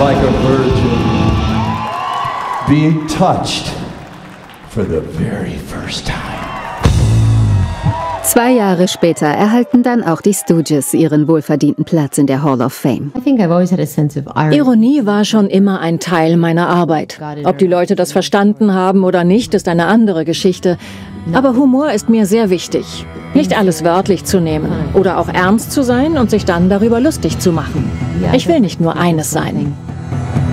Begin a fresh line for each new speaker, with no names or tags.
like a virgin being touched for the very first time.
2 Jahre später erhalten dann auch die Stooges ihren wohlverdienten Platz in der Hall of Fame.
Ironie war schon immer ein Teil meiner Arbeit. Ob die Leute das verstanden haben oder nicht, ist eine andere Geschichte. Aber Humor ist mir sehr wichtig. Nicht alles wörtlich zu nehmen oder auch ernst zu sein und sich dann darüber lustig zu machen. Ich will nicht nur eines sein.